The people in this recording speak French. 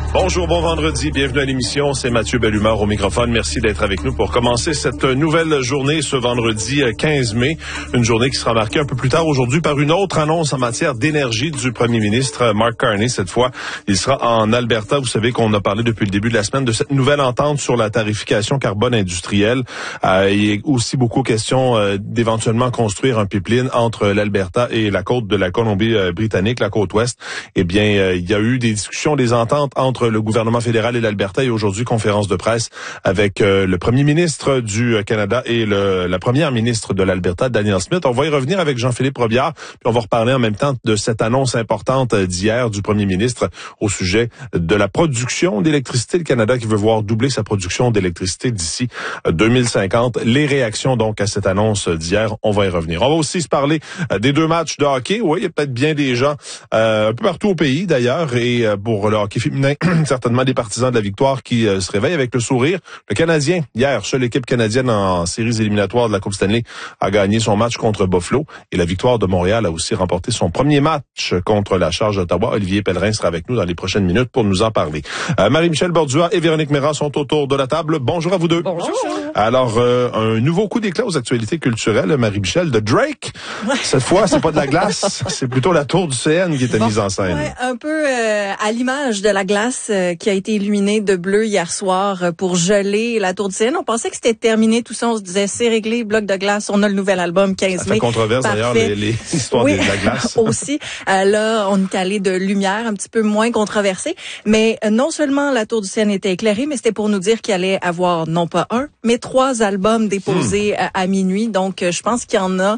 Bonjour, bon vendredi, bienvenue à l'émission, c'est Mathieu Bellumeur au microphone. Merci d'être avec nous pour commencer cette nouvelle journée ce vendredi 15 mai. Une journée qui sera marquée un peu plus tard aujourd'hui par une autre annonce en matière d'énergie du premier ministre Mark Carney. Cette fois, il sera en Alberta. Vous savez qu'on a parlé depuis le début de la semaine de cette nouvelle entente sur la tarification carbone industrielle. Il y a aussi beaucoup question d'éventuellement construire un pipeline entre l'Alberta et la côte de la Colombie-Britannique, la côte ouest. Eh bien, il y a eu des discussions, des ententes entre le gouvernement fédéral et l'Alberta et aujourd'hui conférence de presse avec le premier ministre du Canada et la première ministre de l'Alberta, Danielle Smith. On va y revenir avec Jean-Philippe Robillard, puis on va reparler en même temps de cette annonce importante d'hier du premier ministre au sujet de la production d'électricité. Le Canada qui veut voir doubler sa production d'électricité d'ici 2050. Les réactions donc à cette annonce d'hier, on va y revenir. On va aussi se parler des deux matchs de hockey. Oui, il y a peut-être bien des gens un peu partout au pays d'ailleurs et pour le hockey féminin, certainement des partisans de la victoire qui se réveillent avec le sourire. Le Canadien, hier, seule équipe canadienne en séries éliminatoires de la Coupe Stanley, a gagné son match contre Buffalo. Et la victoire de Montréal a aussi remporté son premier match contre la Charge d'Ottawa. Olivier Pellerin sera avec nous dans les prochaines minutes pour nous en parler. Marie-Michel Bordua et Véronique Méran sont autour de la table. Bonjour à vous deux. Bonjour. Alors, un nouveau coup d'éclat aux actualités culturelles, Marie-Michel, de Drake. Cette fois, c'est pas de la glace, c'est plutôt la tour du CN qui était mise en scène. Ouais, un peu à l'image de la glace qui a été illuminée de bleu hier soir pour geler la tour du CN. On pensait que c'était terminé, tout ça. On se disait, c'est réglé, bloc de glace, on a le nouvel album 15 mai. Ça fait controverse d'ailleurs, les histoires de la glace. Aussi. Là, on est allé de lumière un petit peu moins controversée. Mais non seulement la tour du CN était éclairée, mais c'était pour nous dire qu'il allait avoir non pas un, mais 3 albums déposés à minuit. Donc, je pense qu'il y en a